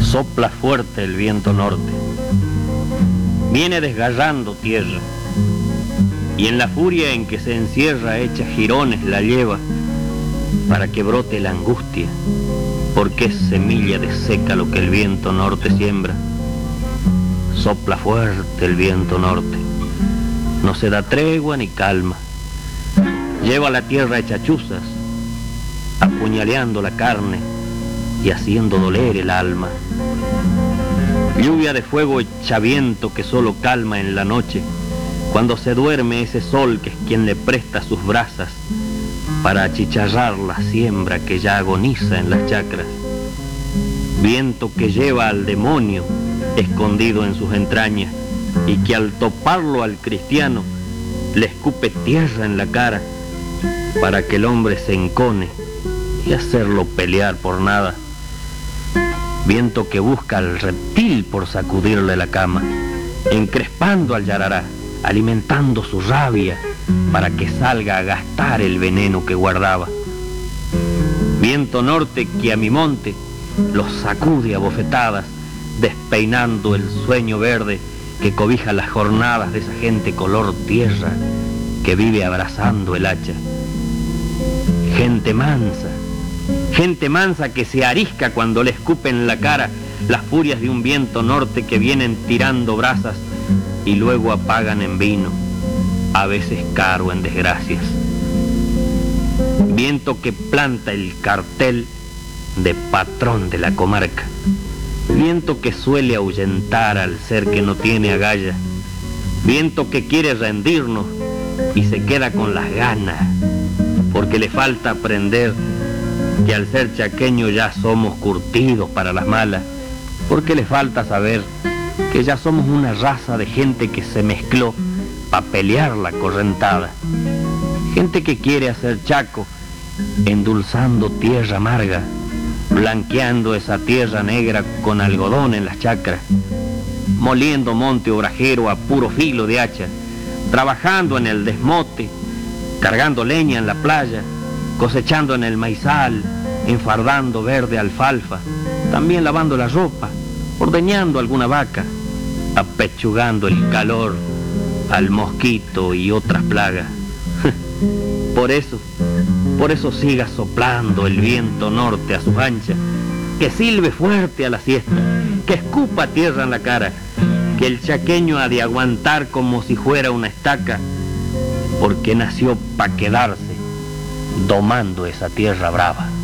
Sopla fuerte el viento norte, viene desgarrando tierra, y en la furia en que se encierra hecha jirones la lleva para que brote la angustia, porque es semilla de seca lo que el viento norte siembra. Sopla fuerte el viento norte, no se da tregua ni calma, lleva la tierra hecha chuzas, apuñaleando la carne y haciendo doler el alma. Lluvia de fuego hecha viento que solo calma en la noche, cuando se duerme ese sol que es quien le presta sus brasas para achicharrar la siembra que ya agoniza en las chacras. Viento que lleva al demonio escondido en sus entrañas y que al toparlo al cristiano le escupe tierra en la cara para que el hombre se encone y hacerlo pelear por nada. Viento que busca al reptil por sacudirle la cama, encrespando al yarará, alimentando su rabia para que salga a gastar el veneno que guardaba. Viento norte que a mi monte los sacude a bofetadas, despeinando el sueño verde que cobija las jornadas de esa gente color tierra que vive abrazando el hacha. Gente mansa que se arisca cuando le escupen la cara las furias de un viento norte que vienen tirando brasas y luego apagan en vino, a veces caro en desgracias. Viento que planta el cartel de patrón de la comarca, viento que suele ahuyentar al ser que no tiene agalla, viento que quiere rendirnos y se queda con las ganas, porque le falta aprender que al ser chaqueño ya somos curtidos para las malas, porque le falta saber que ya somos una raza de gente que se mezcló para pelear la correntada, gente que quiere hacer chaco, endulzando tierra amarga, blanqueando esa tierra negra con algodón en las chacras, moliendo monte obrajero a puro filo de hacha, trabajando en el desmote, cargando leña en la playa, cosechando en el maizal, enfardando verde alfalfa, también lavando la ropa, ordeñando alguna vaca, apechugando el calor al mosquito y otras plagas. Por eso siga soplando el viento norte a sus anchas, que silbe fuerte a la siesta, que escupa tierra en la cara, que el chaqueño ha de aguantar como si fuera una estaca, porque nació pa' quedarse domando esa tierra brava.